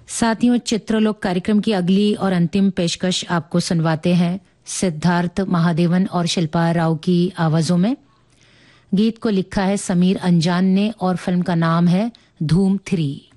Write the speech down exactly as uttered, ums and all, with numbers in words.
साथियों, चित्रलोक कार्यक्रम की अगली और अंतिम पेशकश आपको सुनवाते हैं सिद्धार्थ महादेवन और शिल्पा राव की आवाजों में। गीत को लिखा है समीर अंजान ने और फिल्म का नाम है धूम थ्री।